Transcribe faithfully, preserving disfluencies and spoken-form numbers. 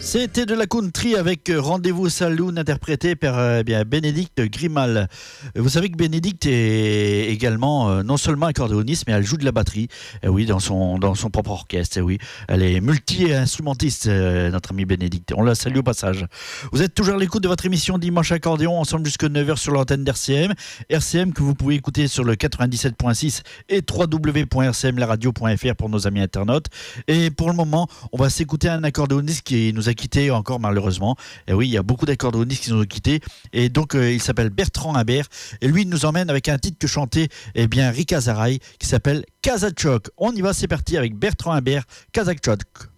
C'était de la country avec Rendez-vous Saloon interprété par euh, bien, Bénédicte Grimal. Vous savez que Bénédicte est également euh, non seulement accordéoniste, mais elle joue de la batterie. Et oui, dans son, dans son propre orchestre. Et oui, elle est multi-instrumentiste, euh, notre amie Bénédicte. On la salue au passage. Vous êtes toujours à l'écoute de votre émission Dimanche Accordéon, ensemble jusqu'à neuf heures sur l'antenne d'R C M. R C M que vous pouvez écouter sur le quatre-vingt-dix-sept point six et w w w point r c m la radio point f r pour nos amis internautes. Et pour le moment, on va s'écouter un accordéoniste qui nous a quitté encore malheureusement. Et oui, il y a beaucoup d'accordéonistes qui nous ont quittés. Et donc, euh, il s'appelle Bertrand Imbert. Et lui, il nous emmène avec un titre que chantait eh bien, Rick Azaray qui s'appelle Kazachok. On y va, c'est parti avec Bertrand Imbert, Kazachok.